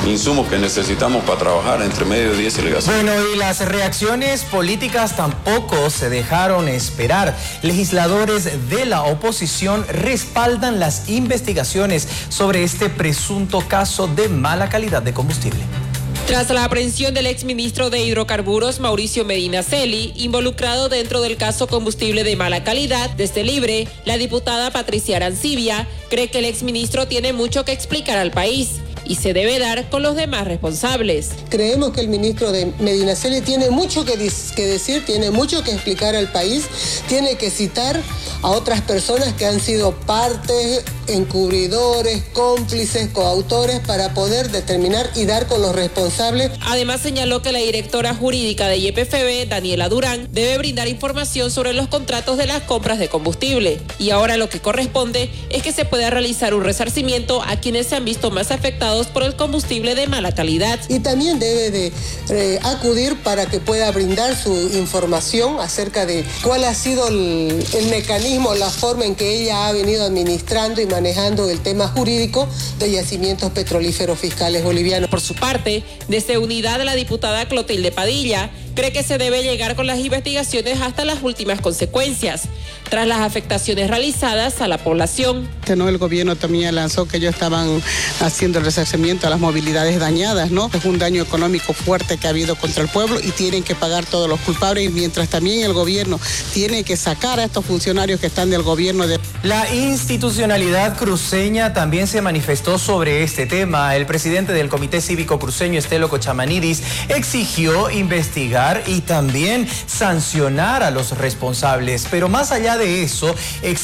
insumos que necesitamos para trabajar entre medio de diésel y gasolina. Bueno, y las reacciones políticas tampoco se dejaron esperar. Legisladores de la oposición respaldan las investigaciones sobre este presunto caso de mala calidad de combustible. Tras la aprehensión del exministro de Hidrocarburos, Mauricio Medinaceli, involucrado dentro del caso combustible de mala calidad, desde Libre, la diputada Patricia Arancibia cree que el exministro tiene mucho que explicar al país y se debe dar con los demás responsables. Creemos que el ministro de Medinaceli tiene mucho que decir, tiene mucho que explicar al país, tiene que citar a otras personas que han sido parte, encubridores, cómplices, coautores, para poder determinar y dar con los responsables. Además señaló que la directora jurídica de YPFB, Daniela Durán, debe brindar información sobre los contratos de las compras de combustible. Y ahora lo que corresponde es que se pueda realizar un resarcimiento a quienes se han visto más afectados por el combustible de mala calidad. Y también debe de acudir para que pueda brindar su información acerca de cuál ha sido el mecanismo, la forma en que ella ha venido administrando y manejando el tema jurídico de yacimientos petrolíferos fiscales bolivianos. Por su parte, desde Unidad, la diputada Clotilde Padilla cree que se debe llegar con las investigaciones hasta las últimas consecuencias, tras las afectaciones realizadas a la población. El gobierno también lanzó que ellos estaban haciendo el resarcimiento a las movilidades dañadas, ¿no? Es un daño económico fuerte que ha habido contra el pueblo y tienen que pagar todos los culpables, mientras también el gobierno tiene que sacar a estos funcionarios que están del gobierno. La institucionalidad cruceña también se manifestó sobre este tema. El presidente del Comité Cívico Cruceño, Estelo Cochamanidis, exigió investigar y también sancionar a los responsables. Pero más allá de eso,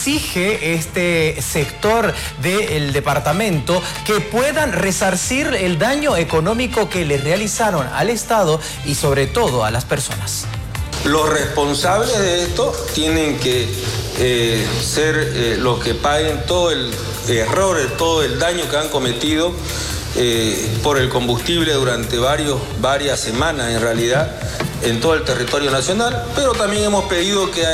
exige este sector del departamento que puedan resarcir el daño económico que le realizaron al Estado y sobre todo a las personas. Los responsables de esto tienen que ser los que paguen todo el error, todo el daño que han cometido por el combustible durante varias semanas en realidad en todo el territorio nacional, pero también hemos pedido que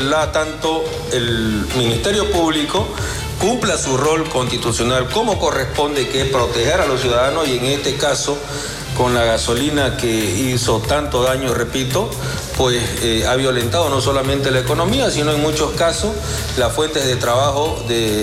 tanto el Ministerio Público cumpla su rol constitucional como corresponde, que es proteger a los ciudadanos, y en este caso con la gasolina que hizo tanto daño, repito, pues ha violentado no solamente la economía, sino en muchos casos las fuentes de trabajo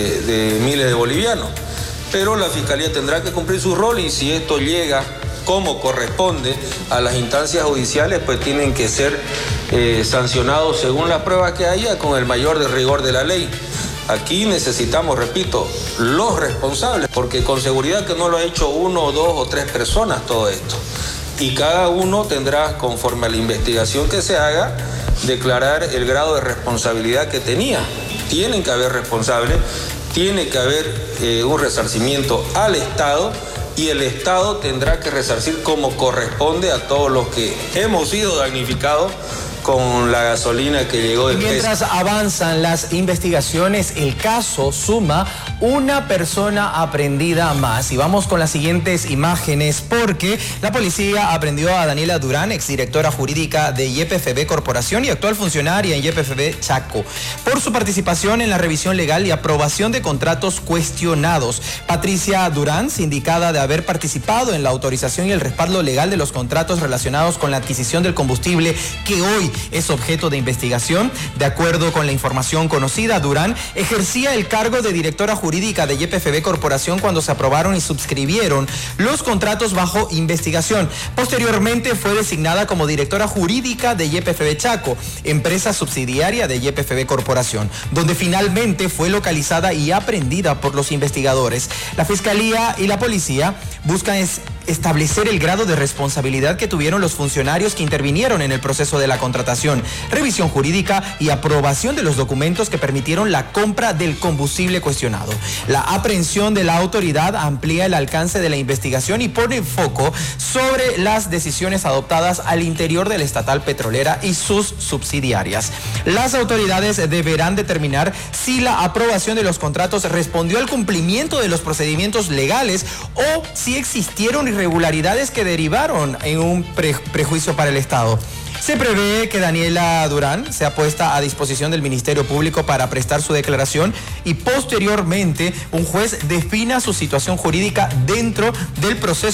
de miles de bolivianos. Pero la Fiscalía tendrá que cumplir su rol, y si esto llega como corresponde a las instancias judiciales, pues tienen que ser sancionados según las pruebas que haya, con el mayor rigor de la ley. Aquí necesitamos, repito, los responsables, porque con seguridad que no lo ha hecho 1, 2 o 3 personas todo esto. Y cada uno tendrá, conforme a la investigación que se haga, declarar el grado de responsabilidad que tenía. Tienen que haber responsables, tiene que haber un resarcimiento al Estado, y el Estado tendrá que resarcir como corresponde a todos los que hemos sido damnificados con la gasolina que llegó de Mientras avanzan las investigaciones, el caso suma una persona aprehendida más. Y vamos con las siguientes imágenes, porque la policía aprendió a Daniela Durán, exdirectora jurídica de YPFB Corporación y actual funcionaria en YPFB Chaco, por su participación en la revisión legal y aprobación de contratos cuestionados. Patricia Durán, sindicada de haber participado en la autorización y el respaldo legal de los contratos relacionados con la adquisición del combustible que hoy es objeto de investigación. De acuerdo con la información conocida, Durán ejercía el cargo de directora jurídica de YPFB Corporación cuando se aprobaron y suscribieron los contratos bajo investigación. Posteriormente fue designada como directora jurídica de YPFB Chaco, empresa subsidiaria de YPFB Corporación, donde finalmente fue localizada y aprehendida por los investigadores. La Fiscalía y la Policía buscan establecer el grado de responsabilidad que tuvieron los funcionarios que intervinieron en el proceso de la contratación, revisión jurídica y aprobación de los documentos que permitieron la compra del combustible cuestionado. La aprehensión de la autoridad amplía el alcance de la investigación y pone foco sobre las decisiones adoptadas al interior de la estatal petrolera y sus subsidiarias. Las autoridades deberán determinar si la aprobación de los contratos respondió al cumplimiento de los procedimientos legales o si existieron irregularidades que derivaron en un prejuicio para el Estado. Se prevé que Daniela Durán sea puesta a disposición del Ministerio Público para prestar su declaración y posteriormente un juez defina su situación jurídica dentro del proceso